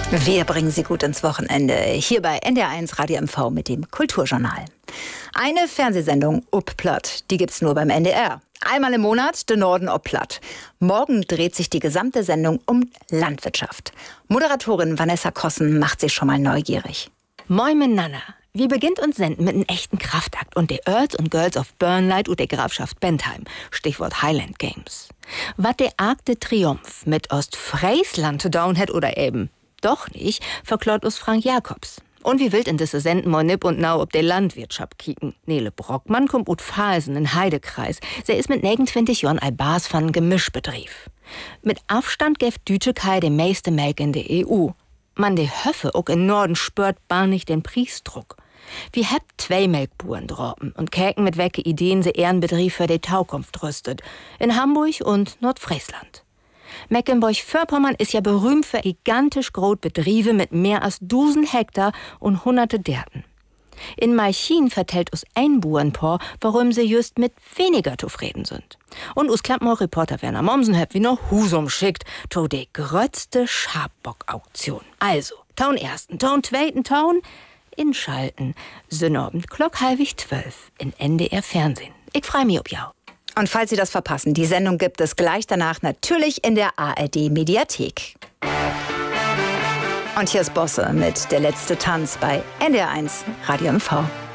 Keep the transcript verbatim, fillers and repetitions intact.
Wir bringen Sie gut ins Wochenende. Hier bei N D R eins Radio M V mit dem Kulturjournal. Eine Fernsehsendung ob Platt, die gibt's nur beim N D R. Einmal im Monat, de Norden ob Platt. Morgen dreht sich die gesamte Sendung um Landwirtschaft. Moderatorin Vanessa Kossen macht sich schon mal neugierig. Moin miteinander. Wir beginnt uns senden mit einem echten Kraftakt und die Earls und Girls of Burnlight und der Grafschaft Bentheim. Stichwort Highland Games. Was der Arc de Triomphe mit Ostfriesland zu down hat oder eben doch nicht, verklaut uns Frank Jacobs. Und wie wild in diese Senden mal nipp und nau ob der Landwirtschaft kicken. Nele Brockmann kommt ut Phalsen in Heidekreis. Sie ist mit negenundzwanzig Jahren Albars von Gemischbetrieb. Mit Abstand geft Dütschekei de meiste Melk in der E U. Man de Höfe auch in Norden spürt bar nicht den Priesdruck. Wir habt zwei Melkburen droppen und käken mit wecke Ideen se Ehrenbetrieb für die Taukunft rüstet. In Hamburg und Nordfriesland. Mecklenburg-Vorpommern ist ja berühmt für gigantisch große Betriebe mit mehr als tausend Hektar und hunderte Derten. In Malchin vertellt us ein Burenpaar, warum sie just mit weniger zufrieden sind. Und us Klappmau-Reporter Werner Mommsen hat wie noch Husum schickt, to de grötzte Schabbock-Auktion. Also, Taun ersten, Taun zweiten, Taun inschalten. Sonnabend, Glock halbig zwölf in N D R Fernsehen. Ich freu mich ob jau. Und falls Sie das verpassen, die Sendung gibt es gleich danach natürlich in der A R D-Mediathek. Und hier ist Bosse mit Der letzte Tanz bei N D R eins Radio M V.